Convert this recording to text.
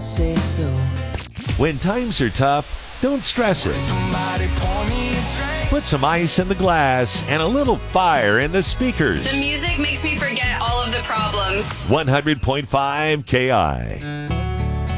say so. When times are tough, don't stress it. Put some ice in the glass and a little fire in the speakers. The music makes me forget all of the problems. 100.5 KI.